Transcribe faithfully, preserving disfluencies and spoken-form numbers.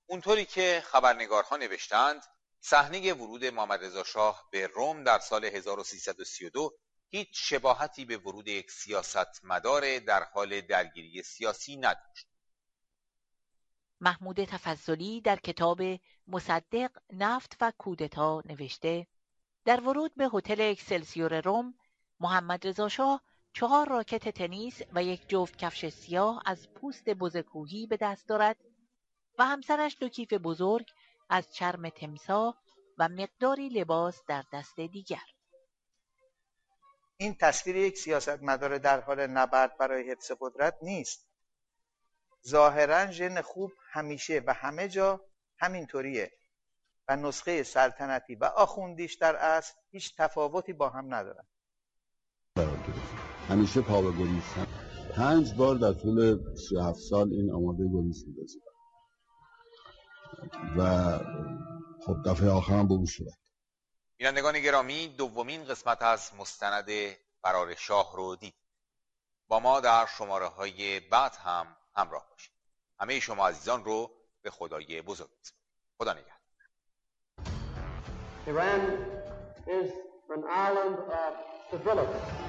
اونطوری که خبرنگارها نوشتند، صحنه ورود محمد رضا شاه به روم در سال هزار و سیصد و سی و دو هیچ شباهتی به ورود یک سیاستمدار در حال درگیری سیاسی نداشت. محمود تفضلی در کتاب مصدق نفت و کودتا نوشته در ورود به هتل اکسلسیور روم، محمد رضا شاه چهار راکت تنیس و یک جفت کفش سیاه از پوست بز کوهی به دست دارد و همسرش دو کیف بزرگ از چرم تمساح و مقداری لباس در دست دیگر. این تصویر یک سیاستمدار در حال نبرد برای حفظ قدرت نیست. ظاهراً ژن خوب همیشه و همه جا همینطوریه و نسخه سلطنتی و آخوندیش در اصل هیچ تفاوتی با هم ندارن. همیشه پا به گریختن. پنج بار در طول سی و هفت سال این آماده گریز می‌دازید و خب دفعه آخرم به اون صورت. بینندگان گرامی، دومین قسمت از مستند فرار شاه رو دید. با ما در شماره های بعد هم همراه باشید. همه شما عزیزان رو به خدای بزرگ می‌سپارم. خدا نگهدار. Iran is an island of stability.